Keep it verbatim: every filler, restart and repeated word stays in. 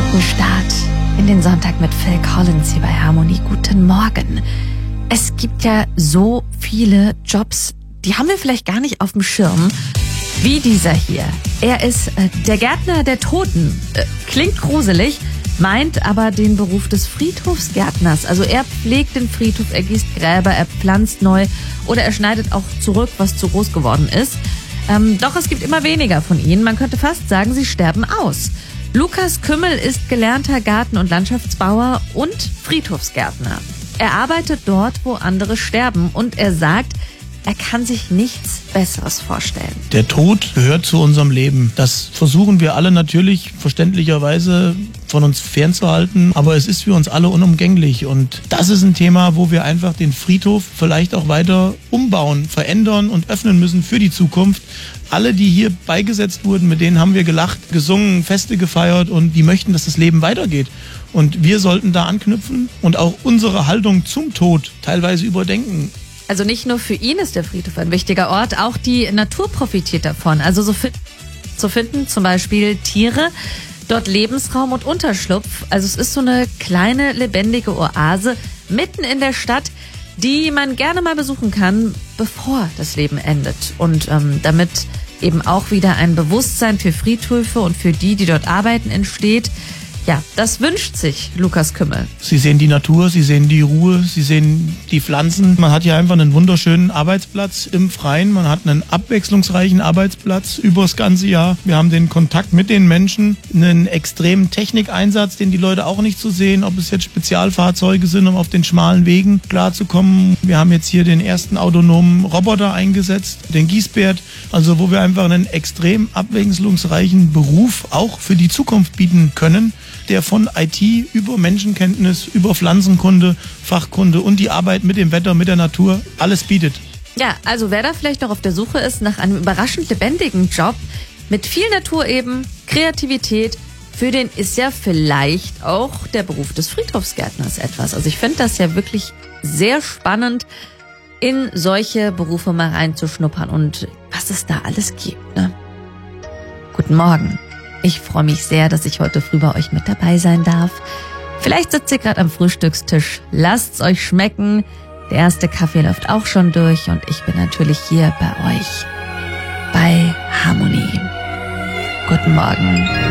Start in den Sonntag mit Phil Collins hier bei Harmonie. Guten Morgen. Es gibt ja so viele Jobs, die haben wir vielleicht gar nicht auf dem Schirm, wie dieser hier. Er ist äh, der Gärtner der Toten. Äh, klingt gruselig, meint aber den Beruf des Friedhofsgärtners. Also er pflegt den Friedhof, er gießt Gräber, er pflanzt neu oder er schneidet auch zurück, was zu groß geworden ist. Ähm, doch es gibt immer weniger von ihnen. Man könnte fast sagen, sie sterben aus. Lukas Kümmel ist gelernter Garten- und Landschaftsbauer und Friedhofsgärtner. Er arbeitet dort, wo andere sterben, und er sagt, er kann sich nichts Besseres vorstellen. Der Tod gehört zu unserem Leben. Das versuchen wir alle natürlich verständlicherweise von uns fernzuhalten, aber es ist für uns alle unumgänglich. Und das ist ein Thema, wo wir einfach den Friedhof vielleicht auch weiter umbauen, verändern und öffnen müssen für die Zukunft. Alle, die hier beigesetzt wurden, mit denen haben wir gelacht, gesungen, Feste gefeiert, und die möchten, dass das Leben weitergeht. Und wir sollten da anknüpfen und auch unsere Haltung zum Tod teilweise überdenken. Also nicht nur für ihn ist der Friedhof ein wichtiger Ort, auch die Natur profitiert davon. Also so fit, zu finden zum Beispiel Tiere, dort Lebensraum und Unterschlupf. Also es ist so eine kleine lebendige Oase mitten in der Stadt, die man gerne mal besuchen kann, bevor das Leben endet. Und ähm, damit eben auch wieder ein Bewusstsein für Friedhöfe und für die, die dort arbeiten, entsteht. Ja, das wünscht sich Lukas Kümmel. Sie sehen die Natur, Sie sehen die Ruhe, Sie sehen die Pflanzen. Man hat hier einfach einen wunderschönen Arbeitsplatz im Freien. Man hat einen abwechslungsreichen Arbeitsplatz über das ganze Jahr. Wir haben den Kontakt mit den Menschen, einen extremen Technikeinsatz, den die Leute auch nicht so sehen, ob es jetzt Spezialfahrzeuge sind, um auf den schmalen Wegen klarzukommen. Wir haben jetzt hier den ersten autonomen Roboter eingesetzt, den Gießbert, also wo wir einfach einen extrem abwechslungsreichen Beruf auch für die Zukunft bieten können, der von I T über Menschenkenntnis, über Pflanzenkunde, Fachkunde und die Arbeit mit dem Wetter, mit der Natur alles bietet. Ja, also wer da vielleicht noch auf der Suche ist nach einem überraschend lebendigen Job mit viel Natur eben, Kreativität, für den ist ja vielleicht auch der Beruf des Friedhofsgärtners etwas. Also ich finde das ja wirklich sehr spannend, in solche Berufe mal reinzuschnuppern und was es da alles gibt, ne? Guten Morgen. Ich freue mich sehr, dass ich heute früh bei euch mit dabei sein darf. Vielleicht sitzt ihr gerade am Frühstückstisch. Lasst's euch schmecken. Der erste Kaffee läuft auch schon durch und ich bin natürlich hier bei euch bei Harmonie. Guten Morgen.